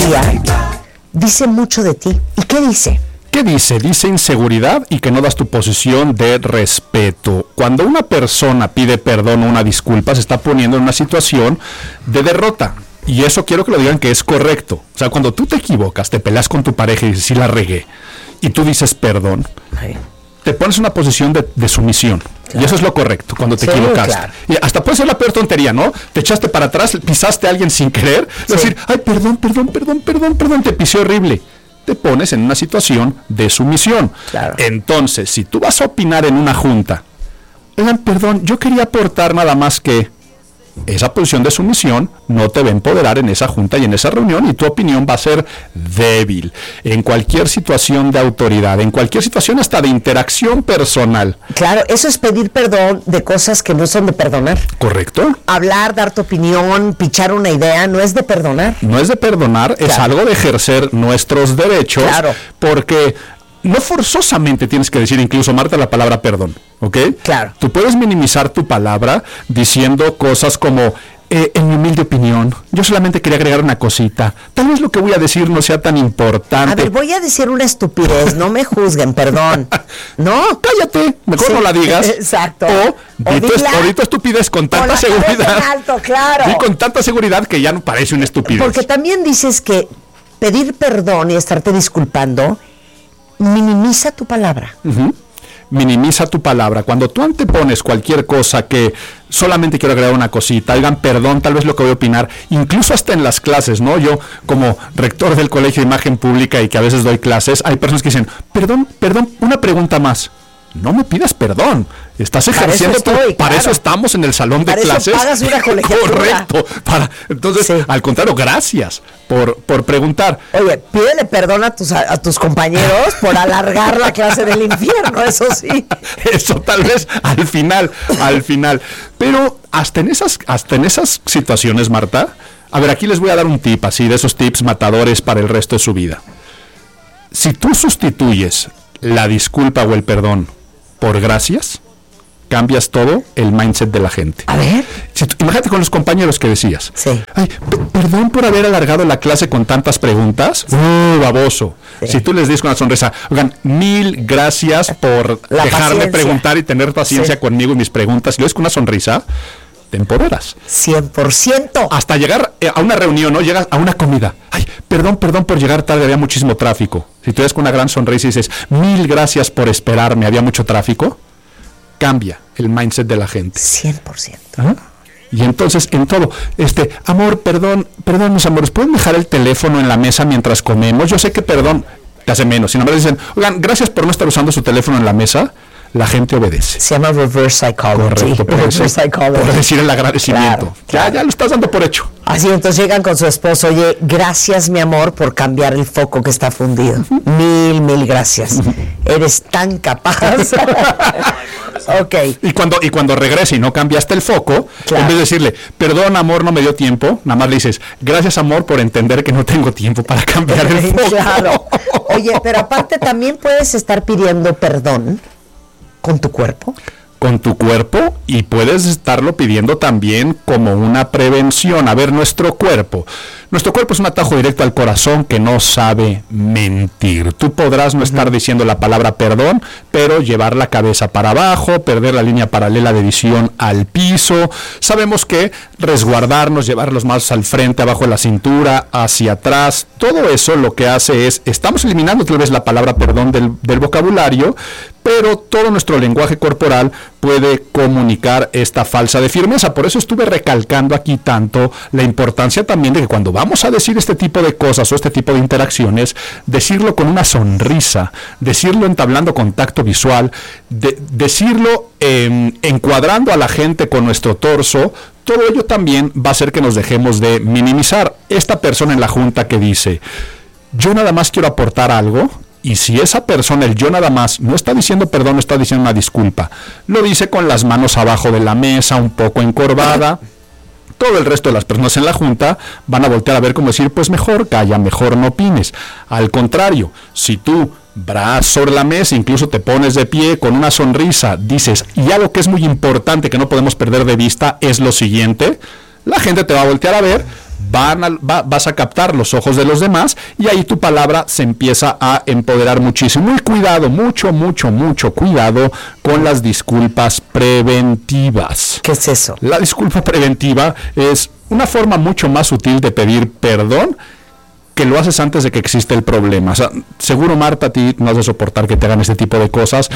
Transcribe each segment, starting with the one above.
día dice mucho de ti. ¿Y qué dice? ¿Qué dice? Dice inseguridad y que no das tu posición de respeto. Cuando una persona pide perdón o una disculpa, se está poniendo en una situación de derrota. Y eso quiero que lo digan que es correcto. O sea, cuando tú te equivocas, te peleas con tu pareja y dices, sí la regué, y tú dices perdón, te pones en una posición de sumisión. Claro. Y eso es lo correcto, cuando te equivocaste. Claro. Y hasta puede ser la peor tontería, ¿no? Te echaste para atrás, pisaste a alguien sin querer, decir, ay, perdón, te pisé horrible. Te pones en una situación de sumisión. Claro. Entonces, si tú vas a opinar en una junta, oigan, perdón, yo quería aportar nada más que esa posición de sumisión no te va a empoderar en esa junta y en esa reunión, y tu opinión va a ser débil en cualquier situación de autoridad, en cualquier situación hasta de interacción personal. Claro, eso es pedir perdón de cosas que no son de perdonar. ¿Correcto? Hablar, dar tu opinión, pichar una idea, no es de perdonar. No es de perdonar, claro. Es algo de ejercer nuestros derechos, claro. Porque no forzosamente tienes que decir, incluso, Marta, la palabra perdón, ¿ok? Claro. Tú puedes minimizar tu palabra diciendo cosas como, en mi humilde opinión, yo solamente quería agregar una cosita. Tal vez lo que voy a decir no sea tan importante. A ver, voy a decir una estupidez, no me juzguen, perdón. ¿No? Cállate, mejor no la digas. Exacto. O di tu estupidez con tanta seguridad. Alto, claro. Y con tanta seguridad que ya no parece una estupidez. Porque también dices que pedir perdón y estarte disculpando minimiza tu palabra. Uh-huh. Minimiza tu palabra. Cuando tú antepones cualquier cosa que solamente quiero agregar una cosita, oigan, perdón, tal vez lo que voy a opinar, incluso hasta en las clases, ¿no? Yo, como rector del Colegio de Imagen Pública y que a veces doy clases, hay personas que dicen, perdón, una pregunta más. No me pidas perdón. Estás ejerciendo para eso estamos en el salón de clases. Para eso pagas una colegiatura. Correcto. Entonces, al contrario, gracias por preguntar. Oye, pídele perdón a tus compañeros por alargar la clase del infierno, eso sí. Eso tal vez al final. Pero hasta en esas situaciones, Marta, a ver, aquí les voy a dar un tip, así de esos tips matadores para el resto de su vida. Si tú sustituyes la disculpa o el perdón por gracias, cambias todo el mindset de la gente. A ver. Imagínate con los compañeros que decías. Sí. Ay, perdón por haber alargado la clase con tantas preguntas. Baboso. Sí. Si tú les dices con una sonrisa, oigan, 1000 gracias por dejarme preguntar y tener paciencia conmigo y mis preguntas. Y lo dices con una sonrisa, te empoderas. 100%. Hasta llegar a una reunión, ¿no? Llegas a una comida. Ay, perdón por llegar tarde, había muchísimo tráfico. Si tú eres con una gran sonrisa y dices, 1000 gracias por esperarme, había mucho tráfico, cambia el mindset de la gente. 100%. ¿Ah? Y entonces, en todo, amor, perdón, mis amores, ¿pueden dejar el teléfono en la mesa mientras comemos? Yo sé que perdón te hace menos. Si no me dicen, oigan, gracias por no estar usando su teléfono en la mesa, la gente obedece. Se llama reverse psychology. Correcto, por decir el agradecimiento. Claro. Ya lo estás dando por hecho. Así, entonces llegan con su esposo, oye, gracias, mi amor, por cambiar el foco que está fundido. Uh-huh. Mil gracias. Uh-huh. Eres tan capaz. Ok. Y cuando regrese y no cambiaste el foco, en vez de decirle, perdón, amor, no me dio tiempo, nada más le dices, gracias, amor, por entender que no tengo tiempo para cambiar el foco. Claro. Oye, pero aparte también puedes estar pidiendo perdón con tu cuerpo. Con tu cuerpo, y puedes estarlo pidiendo también como una prevención. A ver, nuestro cuerpo es un atajo directo al corazón que no sabe mentir. Tú podrás no estar diciendo la palabra perdón, pero llevar la cabeza para abajo, perder la línea paralela de visión al piso. Sabemos que resguardarnos, llevar los manos al frente, abajo de la cintura, hacia atrás, todo eso lo que hace es, estamos eliminando tal vez la palabra perdón del vocabulario, pero todo nuestro lenguaje corporal puede comunicar esta falsa de firmeza. Por eso estuve recalcando aquí tanto la importancia también de que cuando vamos a decir este tipo de cosas o este tipo de interacciones, decirlo con una sonrisa, decirlo entablando contacto visual, decirlo encuadrando a la gente con nuestro torso. Todo ello también va a hacer que nos dejemos de minimizar. Esta persona en la junta que dice, yo nada más quiero aportar algo. Y si esa persona, el yo nada más, no está diciendo perdón, no está diciendo una disculpa, lo dice con las manos abajo de la mesa, un poco encorvada, todo el resto de las personas en la junta van a voltear a ver como decir, pues mejor calla, mejor no opines. Al contrario, si tú, brazo sobre la mesa, incluso te pones de pie con una sonrisa, dices, y algo que es muy importante que no podemos perder de vista es lo siguiente, la gente te va a voltear a ver, vas a captar los ojos de los demás y ahí tu palabra se empieza a empoderar muchísimo. Y cuidado, mucho cuidado con las disculpas preventivas. ¿Qué es eso? La disculpa preventiva es una forma mucho más sutil de pedir perdón, que lo haces antes de que existe el problema. O sea, seguro, Marta, a ti no has de soportar que te hagan este tipo de cosas.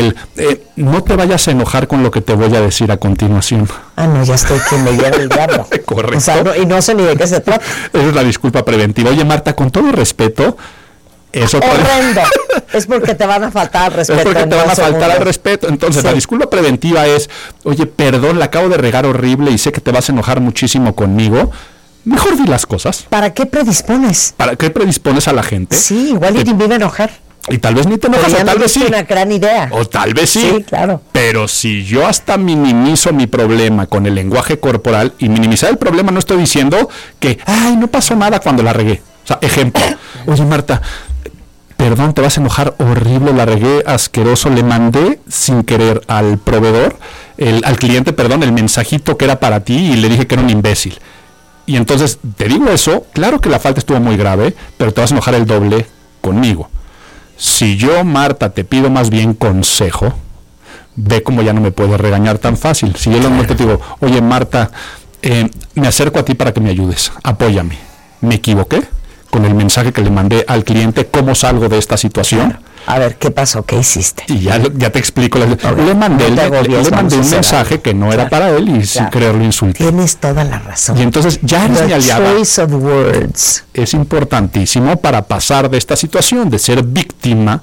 No te vayas a enojar con lo que te voy a decir a continuación. No, ya estoy que me lleva el diablo. Correcto. O sea, y no sé ni de qué se trata. Esa es la disculpa preventiva. Oye, Marta, con todo respeto, eso horrendo. Es porque te van a faltar al respeto. Es porque te van a faltar al respeto. Entonces, la disculpa preventiva es, oye, perdón, la acabo de regar horrible y sé que te vas a enojar muchísimo conmigo. Mejor di las cosas. ¿Para qué predispones? ¿Para qué predispones a la gente? Sí, igual y te iba a enojar. Y tal vez ni te enojas, o tal vez sí. Es una gran idea. O tal vez sí. Sí, claro. Pero si yo hasta minimizo mi problema con el lenguaje corporal, y minimizar el problema no estoy diciendo que, no pasó nada cuando la regué. O sea, ejemplo. Oye, Marta, perdón, te vas a enojar horrible, la regué asqueroso, le mandé sin querer al proveedor, al cliente, perdón, el mensajito que era para ti y le dije que era un imbécil. Y entonces te digo eso, claro que la falta estuvo muy grave, pero te vas a enojar el doble conmigo. Si yo, Marta, te pido más bien consejo, ve cómo ya no me puedes regañar tan fácil. Si yo te digo, oye, Marta, me acerco a ti para que me ayudes, apóyame. ¿Me equivoqué con el mensaje que le mandé al cliente? ¿Cómo salgo de esta situación? Claro. A ver, ¿qué pasó? ¿Qué hiciste? Y ya te explico. Le mandé un mensaje que no era para él y sin querer lo insulté. Tienes toda la razón. Y entonces ya eres mi aliada. Choice of words. Es importantísimo para pasar de esta situación de ser víctima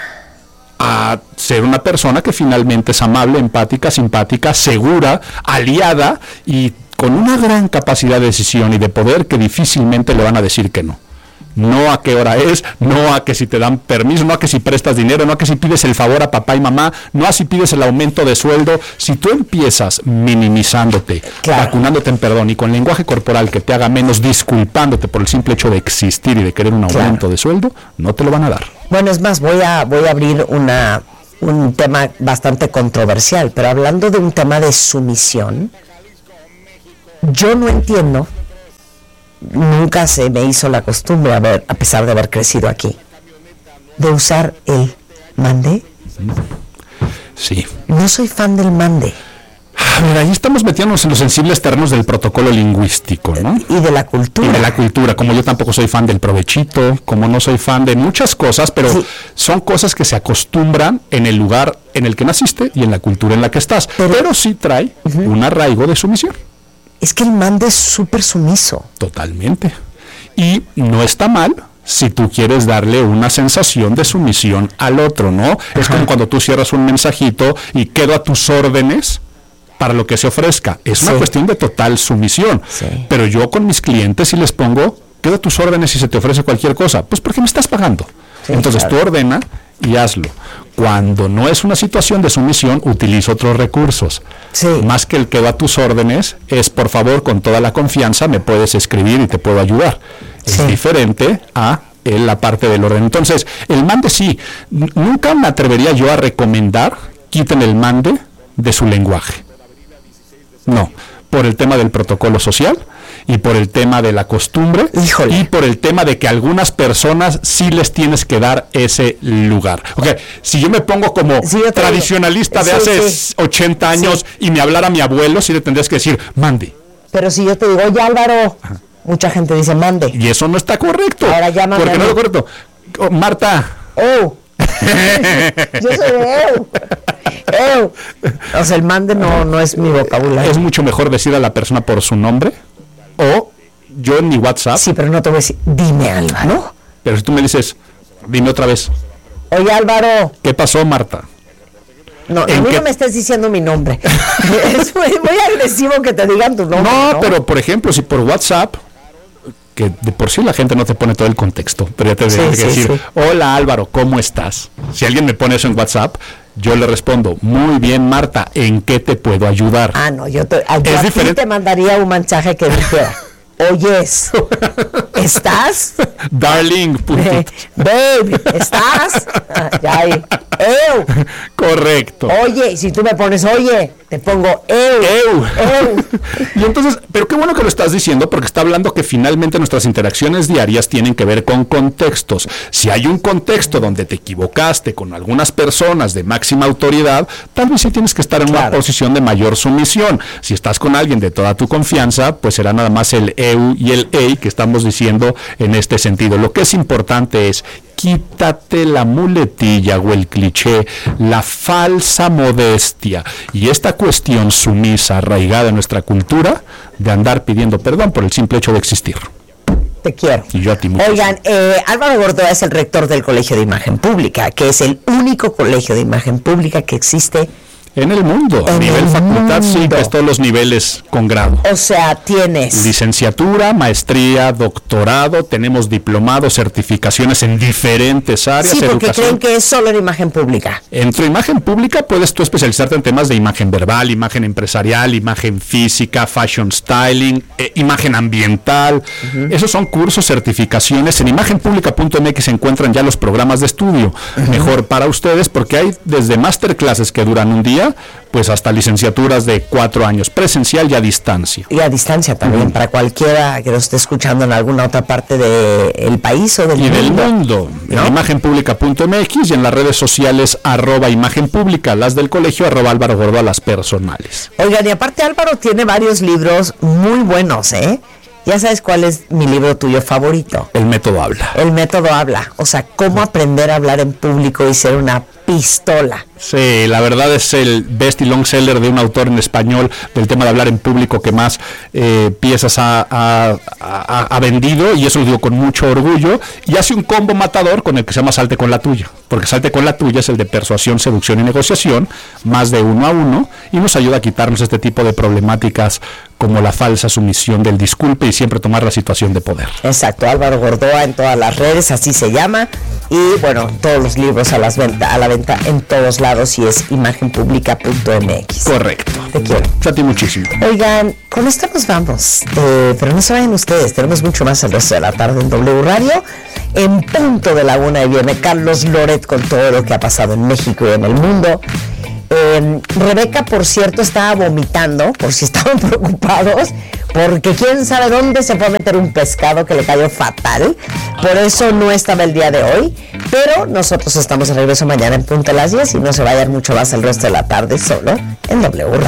a ser una persona que finalmente es amable, empática, simpática, segura, aliada y con una gran capacidad de decisión y de poder que difícilmente le van a decir que no. No a qué hora es, no a que si te dan permiso, no a que si prestas dinero, no a que si pides el favor a papá y mamá, no a si pides el aumento de sueldo. Si tú empiezas minimizándote, vacunándote en perdón y con lenguaje corporal que te haga menos, disculpándote por el simple hecho de existir y de querer un aumento de sueldo, no te lo van a dar. Bueno, es más, voy a abrir un tema bastante controversial, pero hablando de un tema de sumisión, yo no entiendo. Nunca se me hizo la costumbre, a pesar de haber crecido aquí, de usar el mande. Sí. No soy fan del mande. Mira, ahí estamos metiéndonos en los sensibles terrenos del protocolo lingüístico, ¿no? Y de la cultura. Y de la cultura, como yo tampoco soy fan del provechito, como no soy fan de muchas cosas, pero son cosas que se acostumbran en el lugar en el que naciste y en la cultura en la que estás. Pero sí trae un arraigo de sumisión. Es que el mande es súper sumiso. Totalmente. Y no está mal si tú quieres darle una sensación de sumisión al otro, ¿no? Es como cuando tú cierras un mensajito y quedo a tus órdenes para lo que se ofrezca. Es una cuestión de total sumisión. Pero yo con mis clientes sí les pongo, quedo a tus órdenes si se te ofrece cualquier cosa. Pues porque me estás pagando. Entonces tú ordena y hazlo. Cuando no es una situación de sumisión, utilizo otros recursos. Más que el quedo a tus órdenes, es por favor, con toda la confianza, me puedes escribir y te puedo ayudar. Es diferente a la parte del orden. Entonces, el mande sí. Nunca me atrevería yo a recomendar quiten el mande de su lenguaje. No, por el tema del protocolo social y por el tema de la costumbre. Y por el tema de que a algunas personas sí les tienes que dar ese lugar. Si yo me pongo como tradicionalista de hace 80 años y me hablara mi abuelo, sí le tendrías que decir, mande. Pero si yo te digo, oye, Álvaro, mucha gente dice, mande. Y eso no está correcto. Ahora llámame. Porque no es correcto. Marta. Yo soy de O sea, el mande no es mi vocabulario. Es mucho mejor decir a la persona por su nombre. O yo en mi WhatsApp. Sí, pero no te voy a decir, dime Álvaro. ¿No? Pero si tú me dices, dime otra vez. Oye, Álvaro. ¿Qué pasó, Marta? No, a mí no me estés diciendo mi nombre. Es muy agresivo que te digan tu nombre. No, pero por ejemplo, si por WhatsApp, que de por sí la gente no te pone todo el contexto, pero ya te tendría que decir, hola Álvaro, ¿cómo estás? Si alguien me pone eso en WhatsApp, yo le respondo, muy bien Marta, ¿en qué te puedo ayudar? No, yo a ti te mandaría un mensaje que dijera, oyes, ¿estás? Darling, babe, ¿estás? Ya ahí. Correcto. Oye, si tú me pones oye, te pongo eu. Y entonces, pero qué bueno que lo estás diciendo, porque está hablando que finalmente nuestras interacciones diarias tienen que ver con contextos. Si hay un contexto donde te equivocaste con algunas personas de máxima autoridad, tal vez sí tienes que estar en una posición de mayor sumisión. Si estás con alguien de toda tu confianza, pues será nada más el eu y el ei que estamos diciendo en este sentido. Lo que es importante es: quítate la muletilla o el cliché, la falsa modestia y esta cuestión sumisa arraigada en nuestra cultura de andar pidiendo perdón por el simple hecho de existir. Te quiero. Y yo a ti mucho. Oigan, Álvaro Gordoa es el rector del Colegio de Imagen Pública, que es el único colegio de imagen pública que existe en el mundo, a nivel facultad, sí, pues todos los niveles con grado. O sea, tienes licenciatura, maestría, doctorado, tenemos diplomados, certificaciones en diferentes áreas. Sí, porque creen que es solo en imagen pública. En tu imagen pública puedes tú especializarte en temas de imagen verbal, imagen empresarial, imagen física, fashion styling, imagen ambiental. Esos son cursos, certificaciones. En imagenpublica.mx se encuentran ya los programas de estudio. Mejor para ustedes, porque hay desde masterclasses que duran un día, pues hasta licenciaturas de 4 años, presencial y a distancia. Y a distancia también, para cualquiera que lo esté escuchando en alguna otra parte del país o del mundo. Y del mundo, ¿no? En imagenpublica.mx y en las redes sociales @imagenpublica, las del colegio, @Álvaro Gordoa, las personales. Oigan, y aparte Álvaro tiene varios libros muy buenos, ¿eh? Ya sabes cuál es mi libro tuyo favorito. El método habla. El método habla, o sea, cómo aprender a hablar en público y ser una pistola. Sí, la verdad es el best y long seller de un autor en español del tema de hablar en público que más piezas ha vendido, y eso lo digo con mucho orgullo, y hace un combo matador con el que se llama Salte con la tuya, porque Salte con la tuya es el de persuasión, seducción y negociación, más de 1 a 1, y nos ayuda a quitarnos este tipo de problemáticas como la falsa sumisión del disculpe y siempre tomar la situación de poder. Exacto, Álvaro Gordoa en todas las redes, así se llama, y bueno, todos los libros a la venta en todos lados, y es imagenpublica.mx. Correcto. Te quiero. A ti muchísimo. Oigan, con esto nos vamos, pero no se vayan ustedes, tenemos mucho más el resto de la tarde en W Radio. En punto de la 1 viene Carlos Loret con todo lo que ha pasado en México y en el mundo. Rebeca, por cierto, estaba vomitando, por si estaban preocupados, porque quién sabe dónde se fue a meter un pescado que le cayó fatal. Por eso no estaba el día de hoy, pero nosotros estamos de regreso mañana en punto a las 10, y no se vayan mucho más el resto de la tarde solo en W Radio.